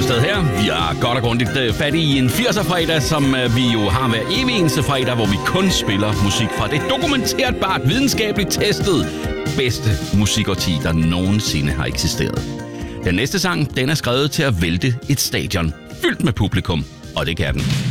Bøgsted her. Vi har godt og grundigt fat i en 80'er-fredag, som vi jo har hver evig eneste fredag, hvor vi kun spiller musik fra det dokumenterbart, videnskabeligt testet bedste musikårti, der nogensinde har eksisteret. Den næste sang, den er skrevet til at vælte et stadion fyldt med publikum, og det kan den.